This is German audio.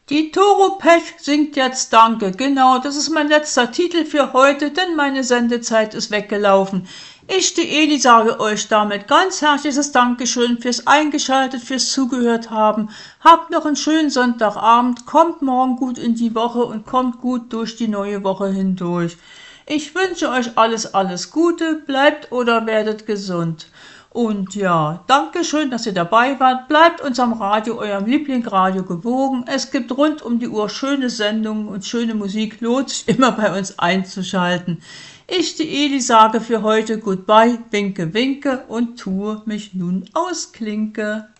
Die Toro Pech singt jetzt Danke. Genau, das ist mein letzter Titel für heute, denn meine Sendezeit ist weggelaufen. Ich, die Eli, sage euch damit ganz herzliches Dankeschön fürs Eingeschaltet, fürs Zugehört haben. Habt noch einen schönen Sonntagabend, kommt morgen gut in die Woche und kommt gut durch die neue Woche hindurch. Ich wünsche euch alles Gute, bleibt oder werdet gesund. Und ja, danke schön, dass ihr dabei wart. Bleibt unserem Radio, eurem Lieblingsradio gewogen. Es gibt rund um die Uhr schöne Sendungen und schöne Musik. Lohnt sich immer bei uns einzuschalten. Ich, die Eli, sage für heute Goodbye, winke, winke und tue mich nun ausklinke.